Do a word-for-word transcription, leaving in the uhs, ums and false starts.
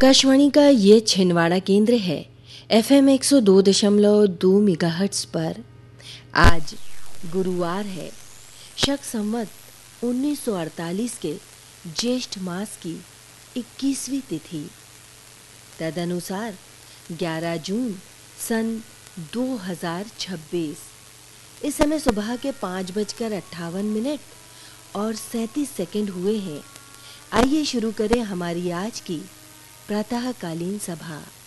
आकाशवाणी का ये छिंदवाड़ा केंद्र है। एफएम एक सौ दो दशमलव दो मेगाहर्ट्ज़ पर आज गुरुवार है। शक संवत उन्नीस सौ अड़तालीस के ज्येष्ठ मास की इक्कीसवीं तिथि, तदनुसार ग्यारह जून सन दो हज़ार छब्बीस। इस समय सुबह के पाँच बजकर अट्ठावन मिनट और सैंतीस सेकंड हुए हैं। आइए शुरू करें हमारी आज की प्रातःकालीन सभा।